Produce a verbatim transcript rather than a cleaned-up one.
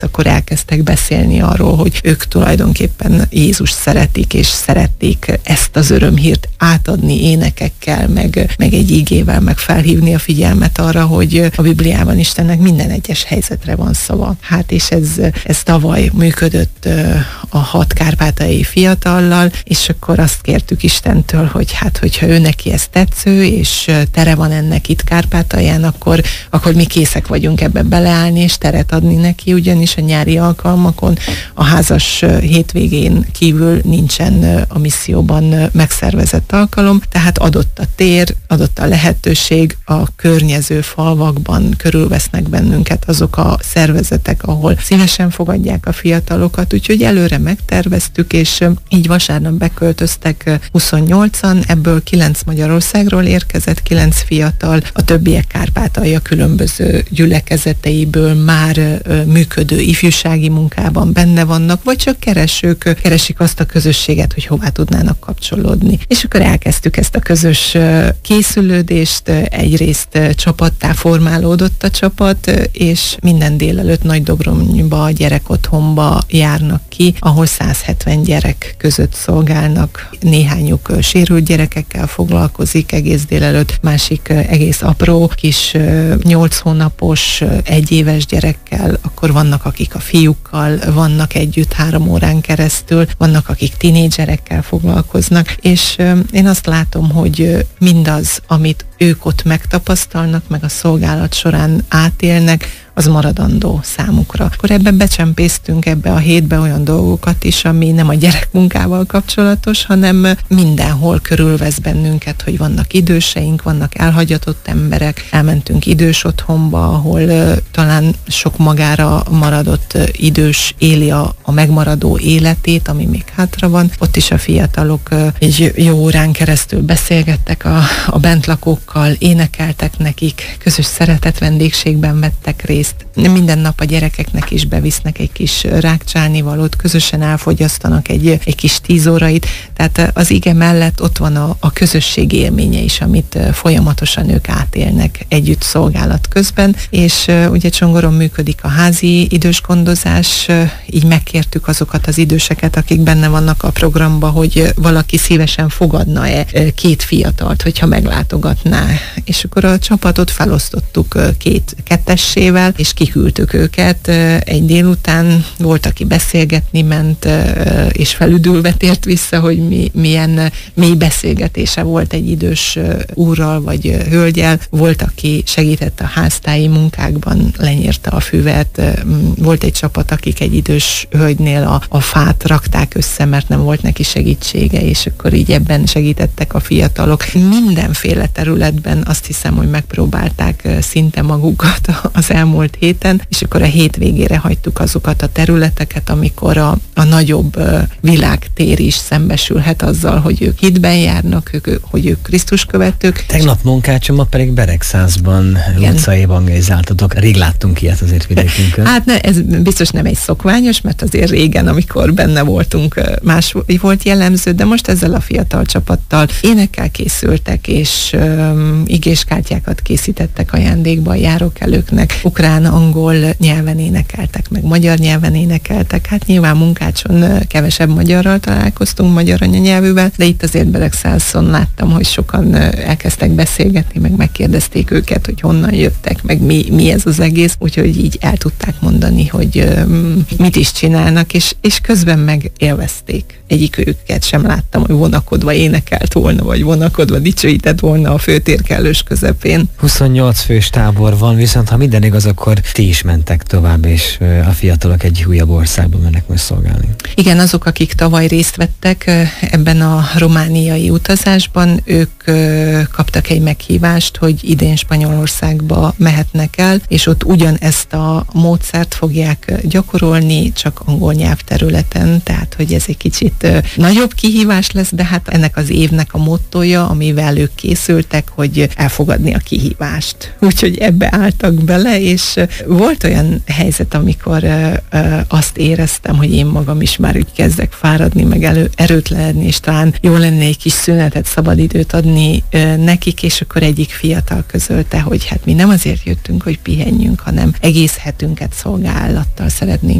akkor elkezdtek beszélni arról, hogy ők tulajdonképpen Jézus szeretik, és szerették ezt az örömhírt átadni énekekkel, meg, meg egy ígével, meg felhívni a figyelmet arra, hogy a Bibliában Istennek minden egyes helyzetre van szava. Hát és ez, ez tavaly működött a hat kárpátaljai fiatallal, és akkor azt kértük Istentől, hogy hát, hogyha ő neki ez tetsző, és tere van ennek itt Kárpátalján, akkor, akkor mi készek vagyunk ebbe beleállni, és teret adni neki, ugyanis a nyári alkalmakon a házas hétvégén kívül nincsen a misszióban megszervezett alkalom, tehát adott a tér, adott a lehetőség, a környező falvakban körülvesznek bennünket azok a szervezetek, ahol szívesen fogadják a fiatalokat, úgyhogy előre megterveztük, és így vasárnap beköltöztek huszonnyolcan, ebből kilenc Magyarországról érkezett, kilenc fiatal, a többiek Kárpátalja különböző gyülekezeteiből már működő ifjúsági munkában benne vannak, vagy csak keresők, keresik azt a közösséget, hogy hová tudnának kapcsolódni. És akkor elkezdtük ezt a közös készülődést, egyrészt csapattá formálódott a csapat, és minden délelőtt Nagydobronyba, a gyerekotthonba járnak ki, ahol száz hetven gyerek között szolgálnak, néhányuk sérült gyerekekkel foglalkozik egész délelőtt, másik egész apró kis nyolc hónapos, egyéves gyerekkel, akkor vannak, akik a fiúkkal vannak együtt három órán keresztül, vannak, akik tinédzserekkel foglalkoznak, és én azt látom, hogy mindaz, amit ők ott megtapasztalnak, meg a szolgálat során átélnek, az maradandó számukra. Akkor ebben becsempésztünk ebbe a hétbe olyan dolgokat is, ami nem a gyerekmunkával kapcsolatos, hanem mindenhol körülvesz bennünket, hogy vannak időseink, vannak elhagyatott emberek, elmentünk idős otthonba, ahol uh, talán sok magára maradott uh, idős éli a, a megmaradó életét, ami még hátra van. Ott is a fiatalok uh, egy jó órán keresztül beszélgettek a, a bentlakókkal, énekeltek nekik, közös szeretett vendégségben vettek részt. Minden nap a gyerekeknek is bevisznek egy kis rákcsálnivalót, közösen elfogyasztanak egy, egy kis tíz órait, tehát az ige mellett ott van a, a közösség élménye is, amit folyamatosan ők átélnek együtt szolgálat közben, és ugye Csongoron működik a házi idősgondozás, így megkértük azokat az időseket, akik benne vannak a programba, hogy valaki szívesen fogadna-e két fiatalt, hogyha meglátogatná, és akkor a csapatot felosztottuk két kettessével, és kiküldtük őket egy délután, volt, aki beszélgetni ment, és felüdülve tért vissza, hogy mi, milyen mély beszélgetése volt egy idős úrral, vagy hölgyel, volt, aki segített a háztáji munkákban, lenyírta a füvet, volt egy csapat, akik egy idős hölgynél a, a fát rakták össze, mert nem volt neki segítsége, és akkor így ebben segítettek a fiatalok. Mindenféle területben azt hiszem, hogy megpróbálták szinte magukat az elmúlt héten, és akkor a hétvégére hagytuk azokat a területeket, amikor a, a nagyobb uh, világtér is szembesülhet azzal, hogy ők hitben járnak, ők, hogy ők Krisztus követők. Tegnap Munkácsomban pedig Beregszázban utcai evangelizáltatok. Rég láttunk ilyet azért vidékünkön. Hát ne, ez biztos nem egy szokványos, mert azért régen, amikor benne voltunk, más volt jellemző, de most ezzel a fiatal csapattal énekkel készültek, és um, igéskártyákat készítettek ajándékba a járókelőknek, ukrán, angol nyelven énekeltek, meg magyar nyelven énekeltek. Hát nyilván Munkácson kevesebb magyarral találkoztunk, magyar anyanyelvűvel, de itt azért Beregszászon láttam, hogy sokan elkezdtek beszélgetni, meg megkérdezték őket, hogy honnan jöttek, meg mi, mi ez az egész, úgyhogy így el tudták mondani, hogy um, mit is csinálnak, és, és közben meg élvezték. Egyik őket sem láttam, hogy vonakodva énekelt volna, vagy vonakodva dicsőített volna a főtér kellős közepén. huszonnyolc fős tábor van, viszont ha minden igaz, akkor ti is mentek tovább, és a fiatalok egy újabb országba mennek most szolgálni. Igen, azok, akik tavaly részt vettek ebben a romániai utazásban, ők kaptak egy meghívást, hogy idén Spanyolországba mehetnek el, és ott ugyanezt a módszert fogják gyakorolni, csak angol nyelvterületen, tehát hogy ez egy kicsit nagyobb kihívás lesz, de hát ennek az évnek a mottoja, amivel ők készültek, hogy elfogadni a kihívást. Úgyhogy ebbe álltak bele, és volt olyan helyzet, amikor azt éreztem, hogy én magam is már úgy kezdek fáradni, meg elő, erőtlenedni, és talán jó lenne egy kis szünetet, szabadidőt adni nekik, és akkor egyik fiatal közölte, hogy hát mi nem azért jöttünk, hogy pihenjünk, hanem egész hetünket szolgálattal szeretnénk